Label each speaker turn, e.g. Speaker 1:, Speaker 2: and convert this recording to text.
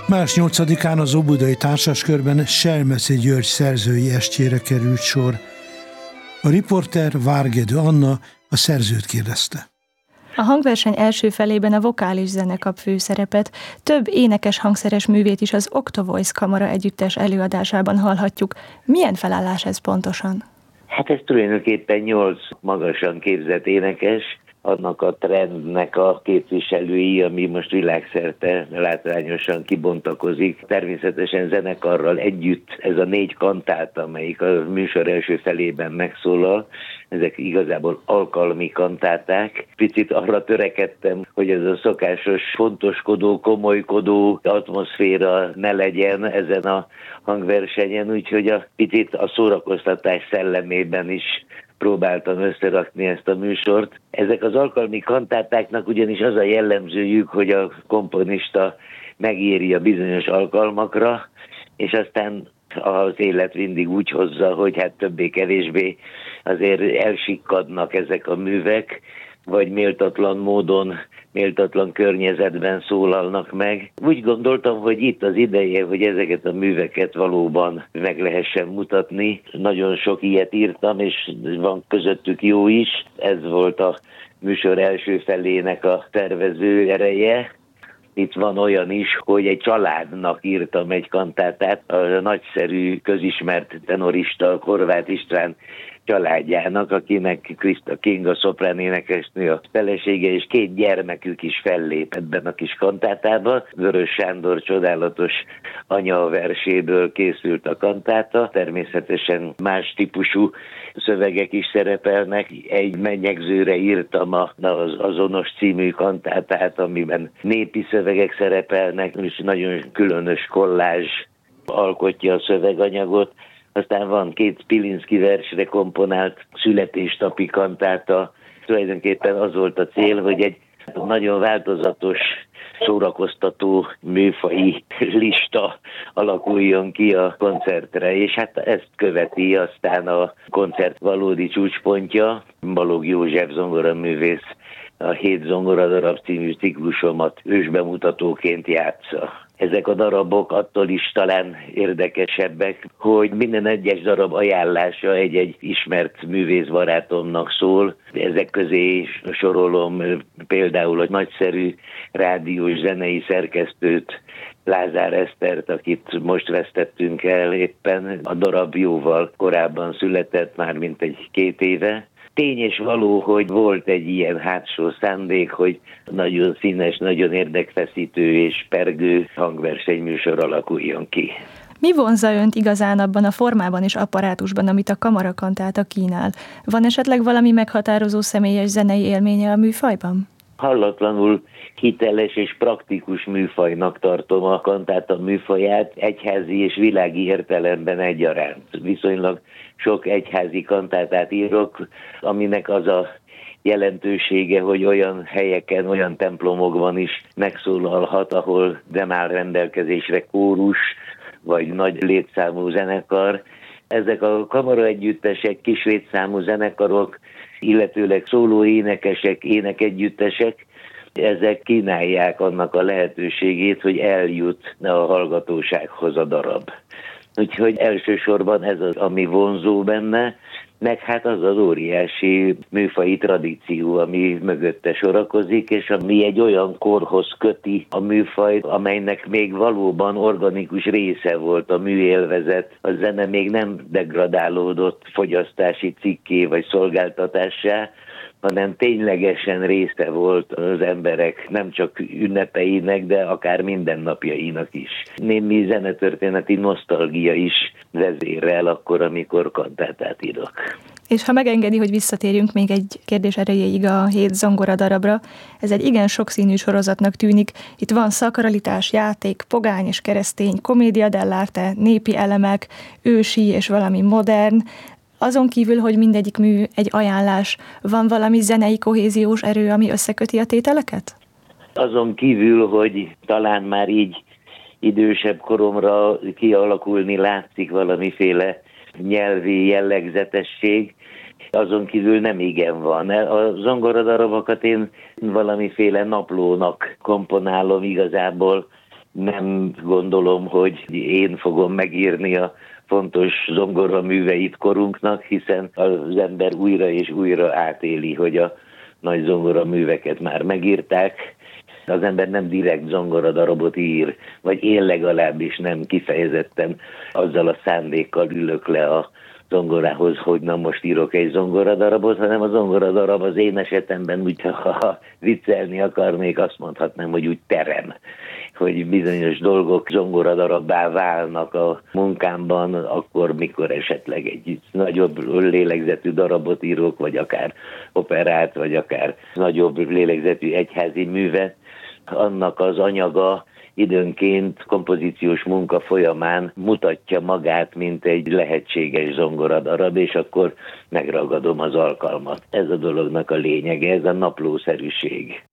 Speaker 1: Május 8-án az Óbudai Társaskörben Selmeci György szerzői estjére került sor. A riporter Várgedő Anna a szerzőt kérdezte.
Speaker 2: A hangverseny első felében a vokális zene kap főszerepet. Több énekes hangszeres művét is az Octovoice Kamara Együttes előadásában hallhatjuk. Milyen felállás ez pontosan?
Speaker 3: Hát ez tulajdonképpen 8 magasan képzett énekes, annak a trendnek a képviselői, ami most világszerte látványosan kibontakozik. Természetesen zenekarral együtt ez a 4 kantáta, amelyik a műsor első felében megszólal, ezek igazából alkalmi kantáták. Picit arra törekedtem, hogy ez a szokásos, fontoskodó, komolykodó atmoszféra ne legyen ezen a hangversenyen, úgyhogy picit a szórakoztatás szellemében is próbáltam összerakni ezt a műsort. Ezek az alkalmi kantátáknak ugyanis az a jellemzőjük, hogy a komponista megírja bizonyos alkalmakra, és aztán az élet mindig úgy hozza, hogy hát többé-kevésbé azért elsikkadnak ezek a művek, vagy méltatlan módon, méltatlan környezetben szólalnak meg. Úgy gondoltam, hogy itt az ideje, hogy ezeket a műveket valóban meg lehessen mutatni. Nagyon sok ilyet írtam, és van közöttük jó is. Ez volt a műsor első felének a tervező ereje. Itt van olyan is, hogy egy családnak írtam egy kantátát, a nagyszerű, közismert tenorista Horváth István családjának, akinek Krista King, a szoprán énekesnő, a felesége, és 2 gyermekük is fellép ebben a kis kantátában. Vörös Sándor csodálatos anya verséből készült a kantáta. Természetesen más típusú szövegek is szerepelnek. Egy menyegzőre írtam az Azonos című kantátát, amiben népi szövegek szerepelnek, és nagyon különös kollázs alkotja a szöveganyagot. Aztán van 2 Pilinszky versre komponált születésnapi kantáta. Tulajdonképpen az volt a cél, hogy egy nagyon változatos, szórakoztató műfaji lista alakuljon ki a koncertre, és hát ezt követi aztán a koncert valódi csúcspontja. Balogh József zongoraművész a 7 zongoradarab című ciklusomat ősbemutatóként játsza. Ezek a darabok attól is talán érdekesebbek, hogy minden egyes darab ajánlása egy-egy ismert művészbarátomnak szól. Ezek közé sorolom például a nagyszerű rádiós zenei szerkesztőt, Lázár Esztert, akit most vesztettünk el éppen. A darab jóval korábban született, már mint egy 2 éve. Tény és való, hogy volt egy ilyen hátsó szándék, hogy nagyon színes, nagyon érdekfeszítő és pergő hangversenyműsor alakuljon ki.
Speaker 2: Mi vonzza önt igazán abban a formában és apparátusban, amit a kamarakantáta kínál? Van esetleg valami meghatározó személyes zenei élménye a műfajban?
Speaker 3: Hallatlanul hiteles és praktikus műfajnak tartom a kantáta műfaját, egyházi és világi értelemben egyaránt. Viszonylag sok egyházi kantátát írok, aminek az a jelentősége, hogy olyan helyeken, olyan templomokban is megszólalhat, ahol nem áll rendelkezésre kórus, vagy nagy létszámú zenekar. Ezek a kamaraegyüttesek, kis létszámú zenekarok, illetőleg szóló énekesek, énekegyüttesek, ezek kínálják annak a lehetőségét, hogy eljut a hallgatósághoz a darab. Úgyhogy elsősorban ez az, ami vonzó benne, meg hát az az óriási műfaji tradíció, ami mögötte sorakozik, és ami egy olyan korhoz köti a műfajt, amelynek még valóban organikus része volt a műélvezet. A zene még nem degradálódott fogyasztási cikké vagy szolgáltatássá, hanem ténylegesen része volt az emberek nem csak ünnepeinek, de akár mindennapjainak is. Némi zenetörténeti nosztalgia is vezérel akkor, amikor kantátát írok.
Speaker 2: És ha megengedi, hogy visszatérjünk még egy kérdés erejéig a 7 zongoradarabra, ez egy igen sokszínű sorozatnak tűnik. Itt van szakralitás, játék, pogány és keresztény, komédia dell'arte, népi elemek, ősi és valami modern. Azon kívül, hogy mindegyik mű egy ajánlás, van valami zenei kohéziós erő, ami összeköti a tételeket?
Speaker 3: Azon kívül, hogy talán már így idősebb koromra kialakulni látszik valamiféle nyelvi jellegzetesség, azon kívül nem igen van. A zongoradarabokat én valamiféle naplónak komponálom igazából. Nem gondolom, hogy én fogom megírni a fontos zongoraműveit korunknak, hiszen az ember újra és újra átéli, hogy a nagy zongoraműveket már megírták. Az ember nem direkt zongoradarabot ír, vagy én legalábbis nem kifejezetten azzal a szándékkal ülök le a zongorához, hogy na most írok egy zongoradarabot, hanem a zongoradarab az én esetemben úgy, ha viccelni akarnék, azt mondhatnám, hogy úgy terem, hogy bizonyos dolgok zongoradarabbá válnak a munkámban, akkor, mikor esetleg egy nagyobb lélegzetű darabot írok, vagy akár operát, vagy akár nagyobb lélegzetű egyházi művet, annak az anyaga időnként kompozíciós munka folyamán mutatja magát, mint egy lehetséges zongoradarab, és akkor megragadom az alkalmat. Ez a dolognak a lényege, ez a naplószerűség.